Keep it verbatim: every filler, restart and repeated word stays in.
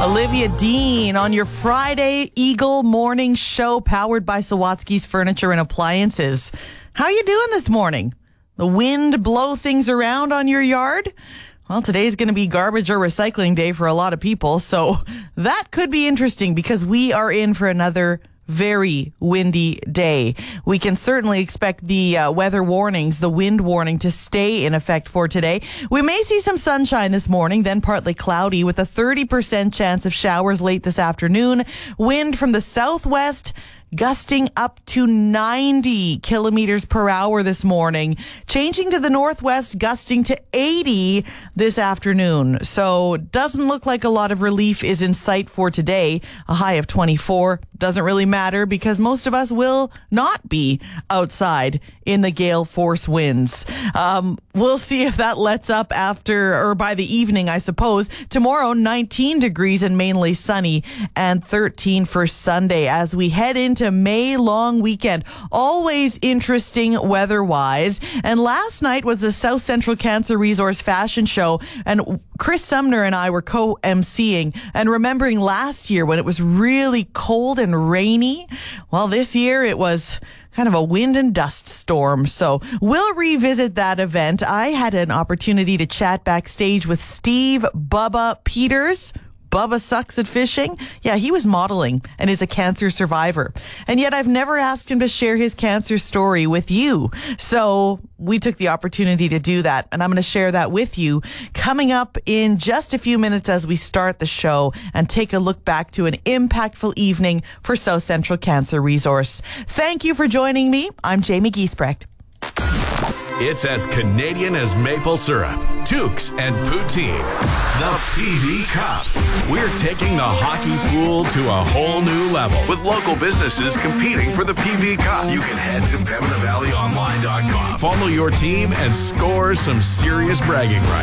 Olivia Dean on your Friday Eagle morning show powered by Sawatsky's Furniture and Appliances. How are you doing this morning? The wind blow things around on your yard? Well, today's going to be garbage or recycling day for a lot of people, so that could be interesting because we are in for another very windy day. We can certainly expect the uh, weather warnings, the wind warning, to stay in effect for today. We may see some sunshine this morning, then partly cloudy with a thirty percent chance of showers late this afternoon. Wind from the southwest gusting up to ninety kilometers per hour this morning, changing to the northwest, gusting to eighty this afternoon. So doesn't look like a lot of relief is in sight for today. A high of twenty-four doesn't really matter because most of us will not be outside in the gale force winds. Um, we'll see if that lets up after or by the evening, I suppose. Tomorrow, nineteen degrees and mainly sunny, and thirteen for Sunday as we head into May long weekend. Always interesting weather-wise. And last night was the South Central Cancer Resource Fashion Show, and Chris Sumner and I were co-emceeing and remembering last year when it was really cold and rainy. Well, this year it was kind of a wind and dust storm. So we'll revisit that event. I had an opportunity to chat backstage with Steve Bubba Peters. Bubba sucks at fishing. Yeah, he was modeling and is a cancer survivor. And yet I've never asked him to share his cancer story with you. So we took the opportunity to do that. And I'm going to share that with you coming up in just a few minutes as we start the show and take a look back to an impactful evening for South Central Cancer Resource. Thank you for joining me. I'm Jamie Giesbrecht. It's as Canadian as maple syrup, toques, and poutine. The P V Cup. We're taking the hockey pool to a whole new level with local businesses competing for the P V Cup. You can head to Pembina Valley Online dot com. Follow your team and score some serious bragging rights.